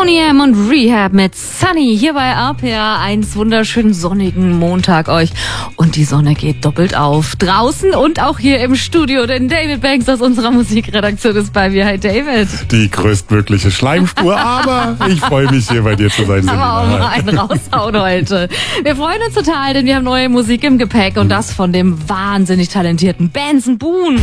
Boney M und Rehab mit Sunny hier bei RPR. Einen wunderschönen sonnigen Montag euch. Und die Sonne geht doppelt auf. Draußen und auch hier im Studio. Denn David Banks aus unserer Musikredaktion ist bei mir. Hi David. Die größtmögliche Schleimspur, aber ich freue mich hier bei dir zu sein. Aber auch mal einen raushauen heute. Wir freuen uns total, denn wir haben neue Musik im Gepäck und das von dem wahnsinnig talentierten Benson Boone.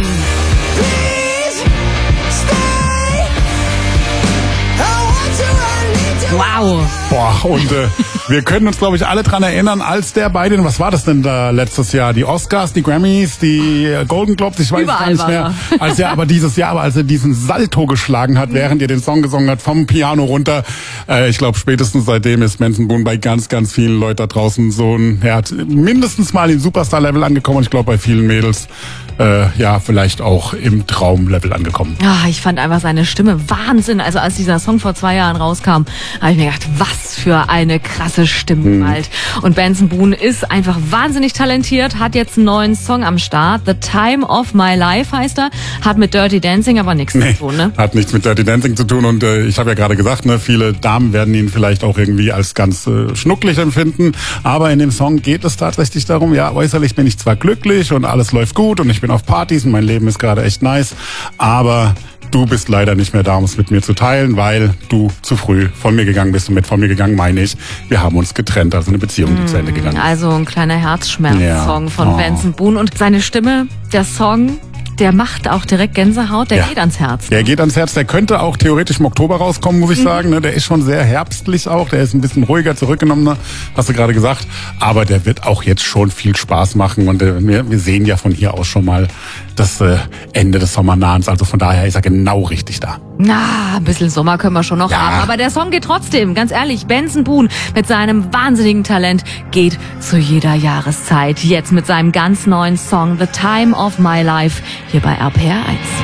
Wow. Boah, und wir können uns, glaube ich, alle dran erinnern, als der bei den, was war das denn da letztes Jahr? Die Oscars, die Grammys, die Golden Globes, ich weiß Überall gar nicht mehr. Aber dieses Jahr, als er diesen Salto geschlagen hat, während er den Song gesungen hat, vom Piano runter. Ich glaube, spätestens seitdem ist Benson Boone bei ganz, ganz vielen Leuten da draußen er hat mindestens mal im Superstar-Level angekommen und ich glaube, bei vielen Mädels vielleicht auch im Traumlevel angekommen. Ja, ich fand einfach seine Stimme Wahnsinn. Also als dieser Song vor 2 Jahren rauskam, habe ich mir gedacht, was für eine krasse Stimmgewalt. Und Benson Boone ist einfach wahnsinnig talentiert, hat jetzt einen neuen Song am Start. The Time of My Life heißt er. Hat mit Dirty Dancing aber nichts zu tun, ne? Hat nichts mit Dirty Dancing zu tun und ich habe ja gerade gesagt, ne, viele Damen werden ihn vielleicht auch irgendwie als ganz schnucklig empfinden. Aber in dem Song geht es tatsächlich darum, ja, äußerlich bin ich zwar glücklich und alles läuft gut und ich bin auf Partys und mein Leben ist gerade echt nice, aber du bist leider nicht mehr da, um es mit mir zu teilen, weil du zu früh von mir gegangen bist. Und mit von mir gegangen meine ich, wir haben uns getrennt, also eine Beziehung, die zu Ende gegangen ist. Also ein kleiner Herzschmerz-Song von Benson Boone. Und seine Stimme, der Song, der macht auch direkt Gänsehaut, der geht ans Herz. Der geht ans Herz, der könnte auch theoretisch im Oktober rauskommen, muss ich sagen. Der ist schon sehr herbstlich auch, der ist ein bisschen ruhiger, zurückgenommener, hast du gerade gesagt. Aber der wird auch jetzt schon viel Spaß machen und wir sehen ja von hier aus schon mal das Ende des Sommernahens. Also von daher ist er genau richtig da. Na, ein bisschen Sommer können wir schon noch haben. Aber der Song geht trotzdem, ganz ehrlich. Benson Boone mit seinem wahnsinnigen Talent geht zu jeder Jahreszeit. Jetzt mit seinem ganz neuen Song The Time of My Life hier bei RPR 1.